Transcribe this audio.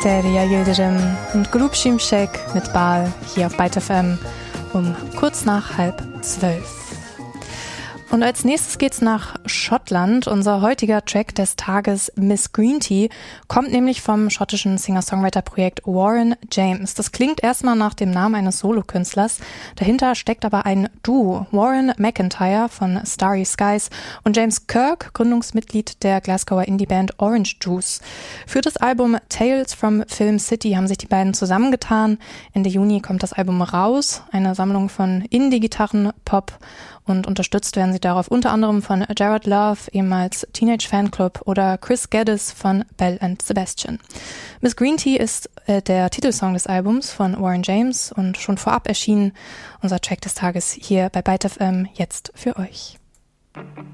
Bacteria Yildirim und Glubschim Shake mit Baal hier auf Byte FM um kurz nach 11:30. Und als nächstes geht's nach Schottland. Unser heutiger Track des Tages, Miss Green Tea, kommt nämlich vom schottischen Singer-Songwriter-Projekt Warren James. Das klingt erstmal nach dem Namen eines Solokünstlers. Dahinter steckt aber ein Duo, Warren McIntyre von Starry Skies und James Kirk, Gründungsmitglied der Glasgower Indie-Band Orange Juice. Für das Album Tales from Film City haben sich die beiden zusammengetan. Ende Juni kommt das Album raus, eine Sammlung von Indie-Gitarren, Pop, und unterstützt werden sie darauf unter anderem von Jared Love, ehemals Teenage Fanclub, oder Chris Geddes von Belle and Sebastian. Miss Green Tea ist der Titelsong des Albums von Warren James und schon vorab erschienen. Unser Track des Tages hier bei Byte FM jetzt für euch.